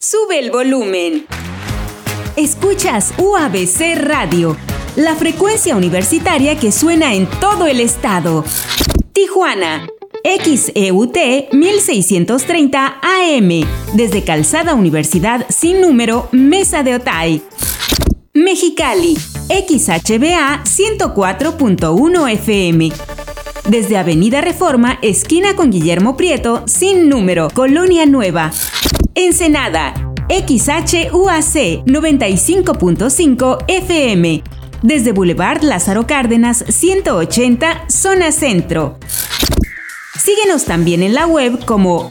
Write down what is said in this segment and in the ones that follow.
Sube el volumen. Escuchas UABC Radio, la frecuencia universitaria que suena en todo el estado. Tijuana, XEUT 1630 AM, desde Calzada Universidad sin número, Mesa de Otay. Mexicali, XHBA 104.1 FM, desde Avenida Reforma, esquina con Guillermo Prieto, sin número, Colonia Nueva. Ensenada, XHUAC 95.5 FM, desde Boulevard Lázaro Cárdenas 180, zona centro. Síguenos también en la web como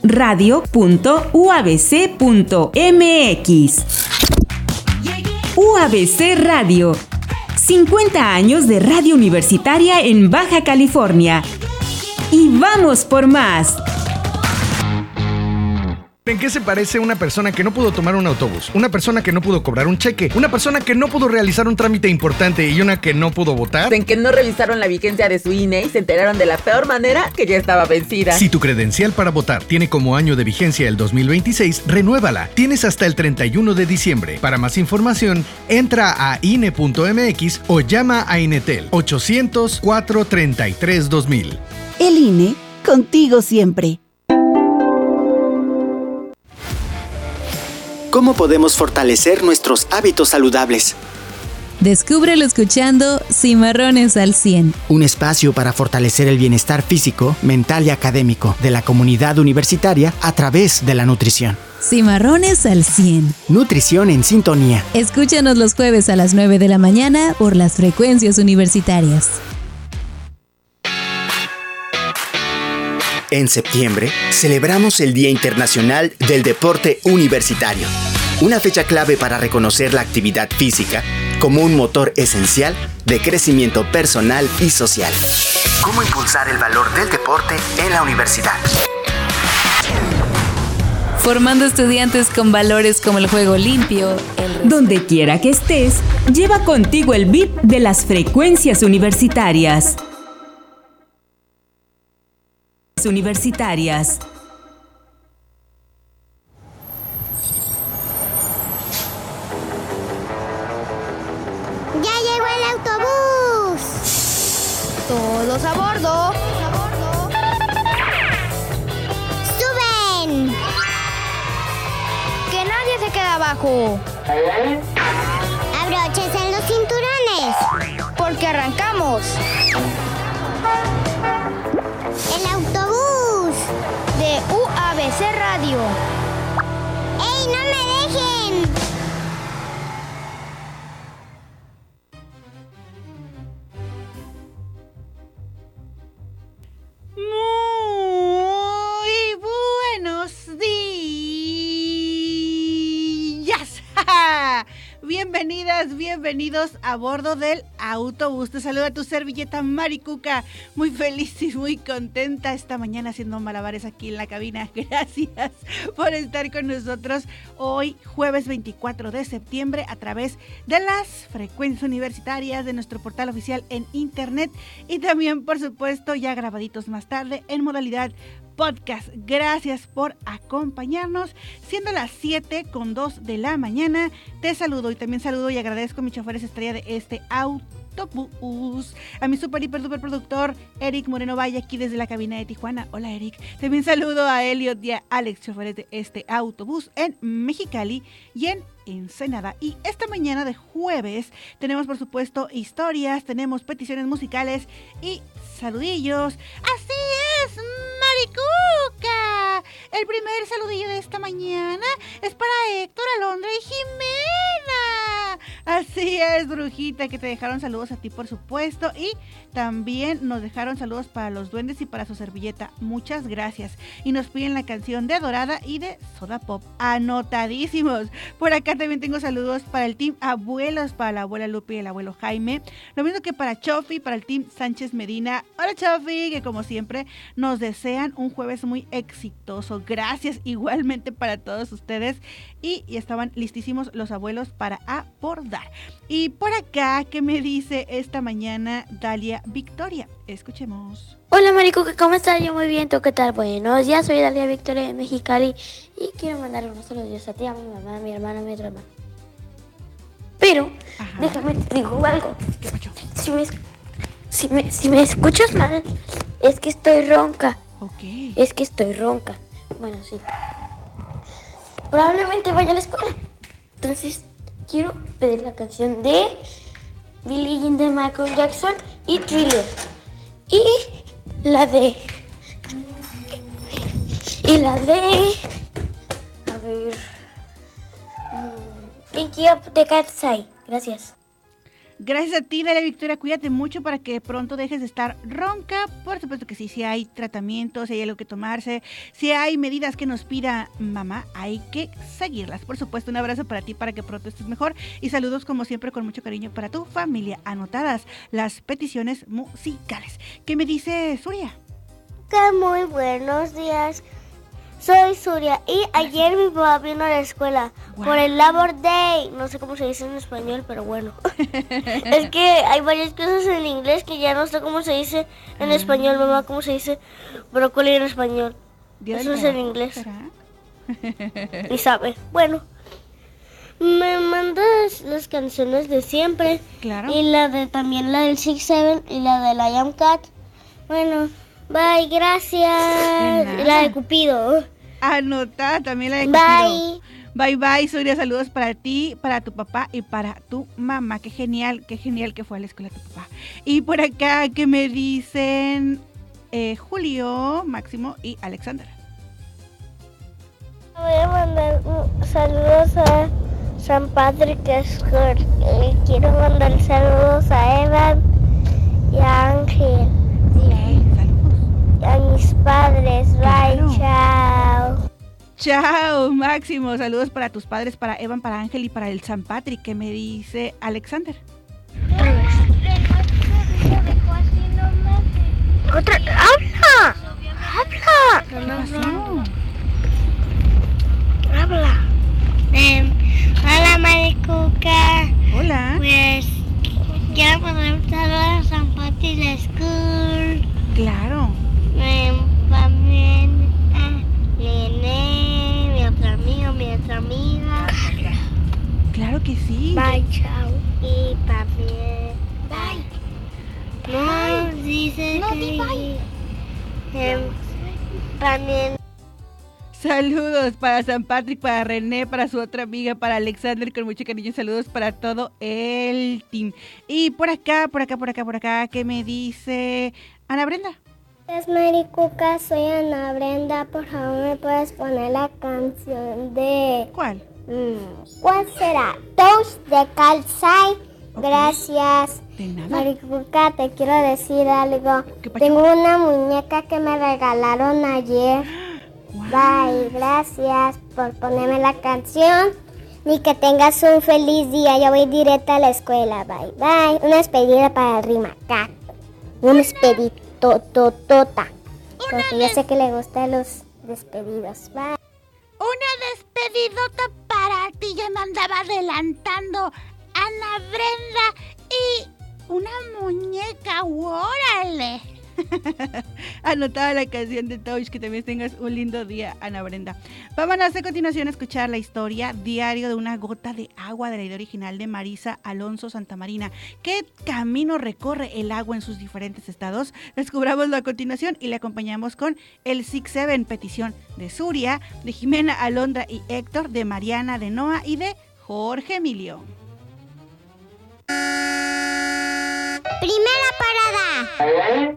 radio.uabc.mx. UABC Radio, 50 años de radio universitaria en Baja California. Y vamos por más. ¿En qué se parece una persona que no pudo tomar un autobús? Una persona que no pudo cobrar un cheque, una persona que no pudo realizar un trámite importante y una que no pudo votar. En que no revisaron la vigencia de su INE y se enteraron de la peor manera que ya estaba vencida. Si tu credencial para votar tiene como año de vigencia el 2026, renuévala. Tienes hasta el 31 de diciembre. Para más información, entra a INE.mx o llama a Inetel 800-433-2000. El INE, contigo siempre. ¿Cómo podemos fortalecer nuestros hábitos saludables? Descúbrelo escuchando Cimarrones al 100. Un espacio para fortalecer el bienestar físico, mental y académico de la comunidad universitaria a través de la nutrición. Cimarrones al 100. Nutrición en sintonía. Escúchanos los jueves a las 9 de la mañana por las frecuencias universitarias. En septiembre, celebramos el Día Internacional del Deporte Universitario, una fecha clave para reconocer la actividad física como un motor esencial de crecimiento personal y social. ¿Cómo impulsar el valor del deporte en la universidad? Formando estudiantes con valores como el juego limpio, Donde quiera que estés, lleva contigo el beat de las frecuencias universitarias. Universitarias. ¡Ya llegó el autobús! ¡Todos a bordo! ¡Suben! ¡Que nadie se quede abajo! ¡Abróchense los cinturones! ¡Porque arrancamos! ¡El autobús! De UABC Radio. ¡Ey, no me dejen! Muy buenos días. Bienvenidas, bienvenidos a bordo del autobús. Te saluda tu servilleta Maricuca. Muy feliz y muy contenta esta mañana haciendo malabares aquí en la cabina. Gracias por estar con nosotros hoy, jueves 24 de septiembre, a través de las frecuencias universitarias de nuestro portal oficial en internet y también, por supuesto, ya grabaditos más tarde en modalidad podcast. Gracias por acompañarnos, siendo las 7:02 de la mañana. Te saludo y también saludo y agradezco a mis choferes estrella de este autobús, a mi super hiper duper productor Eric Moreno Valle, aquí desde la cabina de Tijuana. Hola, Eric. También saludo a Elliot y a Alex, choferes de este autobús en Mexicali y en Ensenada. Y esta mañana de jueves tenemos, por supuesto, historias, tenemos peticiones musicales y saludillos. ¡Así es, Maricuca! El primer saludillo de esta mañana es para Héctor, Alondra y Jimena. Así es, Brujita, que te dejaron saludos a ti, por supuesto, y también nos dejaron saludos para los duendes y para su servilleta. Muchas gracias. Y nos piden la canción de Adorada y de Soda Pop. Anotadísimos. Por acá también tengo saludos para el team Abuelos, para la abuela Lupe y el abuelo Jaime. Lo mismo que para Chofi, para el team Sánchez Medina. Hola, Chofi, que como siempre nos desean un jueves muy exitoso. Gracias igualmente para todos ustedes. Y estaban listísimos los abuelos para abordar. saludar. Y por acá, ¿qué me dice esta mañana Dalia Victoria? Escuchemos. Hola Maricuca, ¿cómo estás? Yo muy bien, ¿tú qué tal? Buenos días, soy Dalia Victoria de Mexicali y quiero mandarle unos saludos a ti, a mi mamá, a mi hermana, a mi otra hermana. Pero, déjame te digo algo. ¿Qué pasó? Si me escuchas mal, es que estoy ronca. Ok. Es que estoy ronca. Bueno, sí. Probablemente vaya a la escuela. Entonces, quiero pedir la canción de Billie Jean de Michael Jackson y Thriller. Y la de... A ver... Pinky Up de Cat's Eye. Gracias. Gracias a ti, Dalia Victoria. Cuídate mucho para que pronto dejes de estar ronca. Por supuesto que sí, si hay tratamientos, si hay algo que tomarse, si hay medidas que nos pida mamá, hay que seguirlas. Por supuesto, un abrazo para ti para que pronto estés mejor. Y saludos como siempre con mucho cariño para tu familia. Anotadas las peticiones musicales. ¿Qué me dice Surya? Muy buenos días. Soy Surya y ayer mi papá vino a la escuela por el Labor Day. No sé cómo se dice en español, pero bueno. Es que hay varias cosas en inglés que ya no sé cómo se dice en español. Mamá, ¿cómo se dice brócoli en español? Eso es en inglés. Y sabe. Bueno, me mandas las canciones de siempre. Claro. Y también la del 6-7 y la de la I Am Cat. Bueno, bye, gracias. Y la de Cupido. Anotada también la de Cupido. Bye, bye, Surya. Saludos para ti, para tu papá y para tu mamá. Qué genial que fue a la escuela tu papá. Y por acá, ¿qué me dicen? Julio, Máximo y Alexander. Voy a mandar saludos a San Patrick School. Quiero mandar saludos a Evan y a Ángel. A mis padres, bye, claro. Chao. Chao, Máximo. Saludos para tus padres, para Evan, para Ángel y para el San Patrick. ¿Qué me dice Alexander? ¡Otra! ¡Habla! ¡Habla! ¿Qué pasó? Habla. Hola, Maricuca. Hola. Pues quiero mandar un saludo a San Patrick School. Claro. También a Lené, mi otro amigo, mi otra amiga. Claro que sí. Bye, chao. Y también... Bye. No, dice no, que... Bye. También... Saludos para San Patrick, para René, para su otra amiga, para Alexander, con mucho cariño. Saludos para todo el team. Y por acá, ¿qué me dice Ana Brenda? Es Maricuca, soy Ana Brenda. Por favor, ¿me puedes poner la canción de... ¿Cuál? ¿Cuál será? Touch de Calzai. Okay. Gracias. De nada. Maricuca, te quiero decir algo. Tengo una muñeca que me regalaron ayer. Wow. Bye, gracias por ponerme la canción. Y que tengas un feliz día. Yo voy directa a la escuela. Bye, bye. Una despedida para el Rimacaco. Una despedida. Tota. Porque yo sé que le gustan los despedidos. Bye. Una despedidota para ti. Ya me andaba adelantando. Ana Brenda y una muñeca. ¡Órale! Anotada la canción de Touch. Que también tengas un lindo día, Ana Brenda. Vámonos a continuación a escuchar la historia Diario de una gota de agua, de la idea original de Marisa Alonso Santamarina. ¿Qué camino recorre el agua en sus diferentes estados? Descubrámoslo a continuación y le acompañamos con el 6-7, petición de Surya, de Jimena, Alondra y Héctor, de Mariana, de Noa y de Jorge Emilio. Primera parada.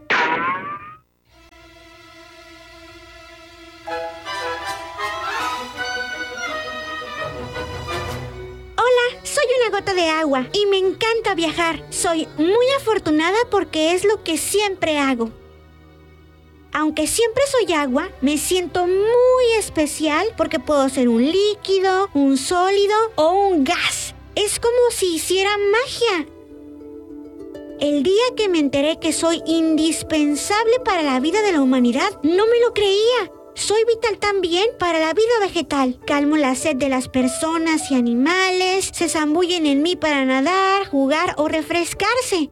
Hola, soy una gota de agua y me encanta viajar. Soy muy afortunada porque es lo que siempre hago. Aunque siempre soy agua, me siento muy especial porque puedo ser un líquido, un sólido o un gas. Es como si hiciera magia. El día que me enteré que soy indispensable para la vida de la humanidad, no me lo creía. Soy vital también para la vida vegetal. Calmo la sed de las personas y animales. Se zambullen en mí para nadar, jugar o refrescarse.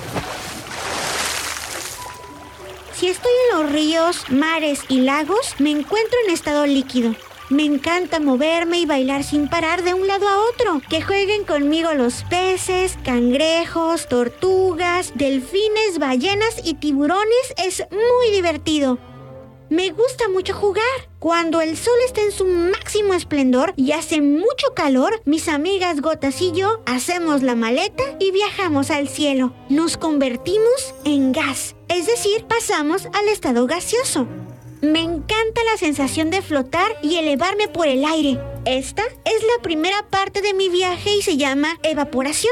Si estoy en los ríos, mares y lagos, me encuentro en estado líquido. Me encanta moverme y bailar sin parar de un lado a otro. Que jueguen conmigo los peces, cangrejos, tortugas, delfines, ballenas y tiburones es muy divertido. Me gusta mucho jugar. Cuando el sol está en su máximo esplendor y hace mucho calor, mis amigas Gotas y yo hacemos la maleta y viajamos al cielo. Nos convertimos en gas, es decir, pasamos al estado gaseoso. Me encanta la sensación de flotar y elevarme por el aire. Esta es la primera parte de mi viaje y se llama evaporación.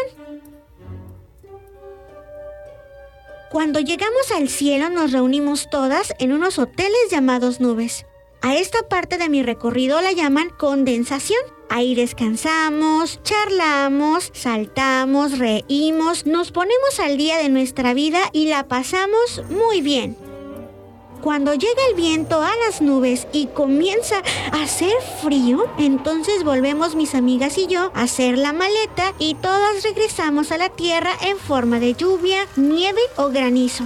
Cuando llegamos al cielo nos reunimos todas en unos hoteles llamados nubes. A esta parte de mi recorrido la llaman condensación. Ahí descansamos, charlamos, saltamos, reímos, nos ponemos al día de nuestra vida y la pasamos muy bien. Cuando llega el viento a las nubes y comienza a hacer frío, entonces volvemos mis amigas y yo a hacer la maleta y todas regresamos a la tierra en forma de lluvia, nieve o granizo.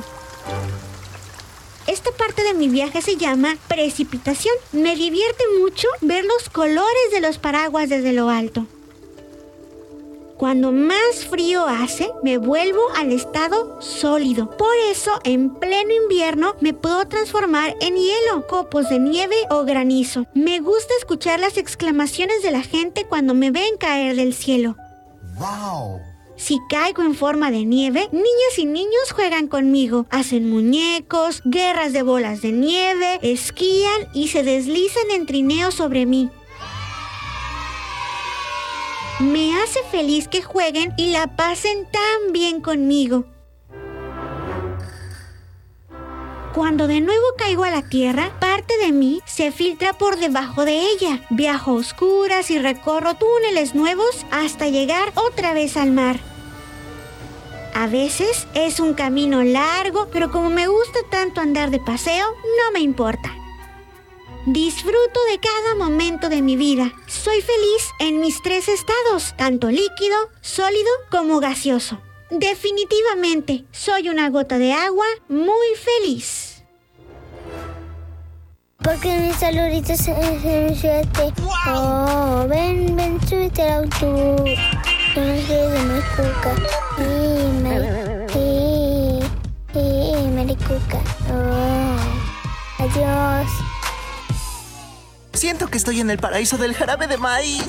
Esta parte de mi viaje se llama precipitación. Me divierte mucho ver los colores de los paraguas desde lo alto. Cuando más frío hace, me vuelvo al estado sólido. Por eso, en pleno invierno, me puedo transformar en hielo, copos de nieve o granizo. Me gusta escuchar las exclamaciones de la gente cuando me ven caer del cielo. ¡Wow! Si caigo en forma de nieve, niñas y niños juegan conmigo. Hacen muñecos, guerras de bolas de nieve, esquían y se deslizan en trineo sobre mí. Me hace feliz que jueguen y la pasen tan bien conmigo. Cuando de nuevo caigo a la tierra, parte de mí se filtra por debajo de ella. Viajo a oscuras y recorro túneles nuevos hasta llegar otra vez al mar. A veces es un camino largo, pero como me gusta tanto andar de paseo, no me importa. Disfruto de cada momento de mi vida. Soy feliz en mis 3 estados, tanto líquido, sólido como gaseoso. Definitivamente, soy una gota de agua muy feliz. Porque mis saluditos se me suerte. Oh, ven, súbete al autobús. Yo no sé de Maricuca. Maricuca. Oh, adiós. Siento que estoy en el paraíso del jarabe de maíz.